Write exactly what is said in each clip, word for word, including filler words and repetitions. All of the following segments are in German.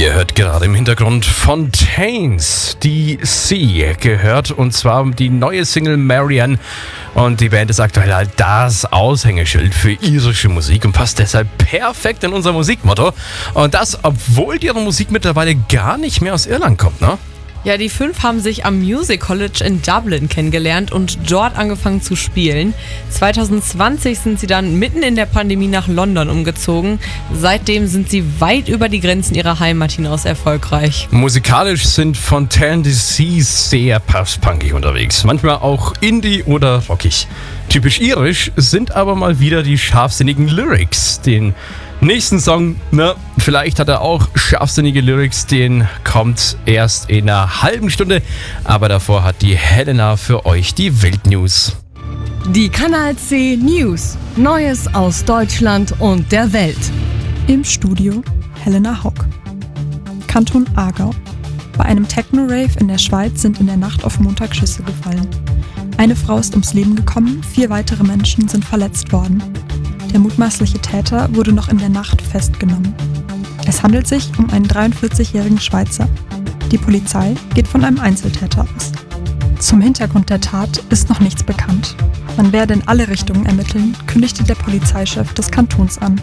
Ihr hört gerade im Hintergrund Fontaines, die Sie gehört, und zwar die neue Single Marianne. Und die Band ist aktuell halt das Aushängeschild für irische Musik und passt deshalb perfekt in unser Musikmotto. Und das, obwohl deren Musik mittlerweile gar nicht mehr aus Irland kommt, ne? Ja, die fünf haben sich am Music College in Dublin kennengelernt und dort angefangen zu spielen. zwanzig zwanzig sind sie dann mitten in der Pandemie nach London umgezogen. Seitdem sind sie weit über die Grenzen ihrer Heimat hinaus erfolgreich. Musikalisch sind Fontaines D C sehr post-punkig unterwegs, manchmal auch indie oder rockig. Typisch irisch sind aber mal wieder die scharfsinnigen Lyrics. Den nächsten Song, na, vielleicht hat er auch scharfsinnige Lyrics, den kommt erst in einer halben Stunde. Aber davor hat die Helena für euch die Weltnews. Die Kanal C News. Neues aus Deutschland und der Welt. Im Studio Helena Haug. Kanton Aargau. Bei einem Techno-Rave in der Schweiz sind in der Nacht auf Montag Schüsse gefallen. Eine Frau ist ums Leben gekommen, vier weitere Menschen sind verletzt worden. Der mutmaßliche Täter wurde noch in der Nacht festgenommen. Es handelt sich um einen dreiundvierzigjährigen Schweizer. Die Polizei geht von einem Einzeltäter aus. Zum Hintergrund der Tat ist noch nichts bekannt. Man werde in alle Richtungen ermitteln, kündigte der Polizeichef des Kantons an.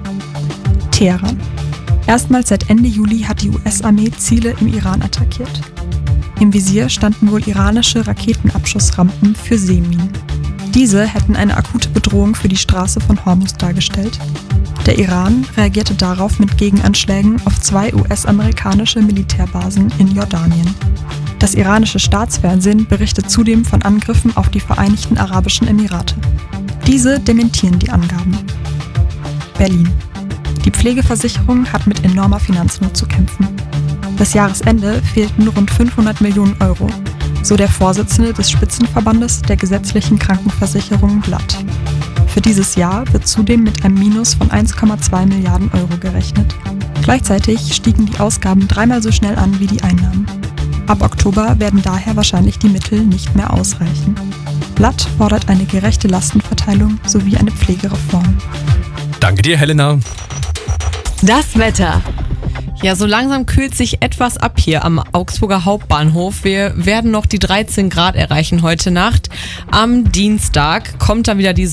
Teheran. Erstmals seit Ende Juli hat die U S-Armee Ziele im Iran attackiert. Im Visier standen wohl iranische Raketenabschussrampen für Seeminen. Diese hätten eine akute Bedrohung für die Straße von Hormuz dargestellt. Der Iran reagierte darauf mit Gegenanschlägen auf zwei U S-amerikanische Militärbasen in Jordanien. Das iranische Staatsfernsehen berichtet zudem von Angriffen auf die Vereinigten Arabischen Emirate. Diese dementieren die Angaben. Berlin. Die Pflegeversicherung hat mit enormer Finanznot zu kämpfen. Bis Jahresende fehlten rund fünfhundert Millionen Euro, so der Vorsitzende des Spitzenverbandes der gesetzlichen Krankenversicherung Blatt. Für dieses Jahr wird zudem mit einem Minus von eins Komma zwei Milliarden Euro gerechnet. Gleichzeitig stiegen die Ausgaben dreimal so schnell an wie die Einnahmen. Ab Oktober werden daher wahrscheinlich die Mittel nicht mehr ausreichen. Blatt fordert eine gerechte Lastenverteilung sowie eine Pflegereform. Danke dir, Helena. Das Wetter. Ja, so langsam kühlt sich etwas ab hier am Augsburger Hauptbahnhof. Wir werden noch die dreizehn Grad erreichen heute Nacht. Am Dienstag kommt dann wieder die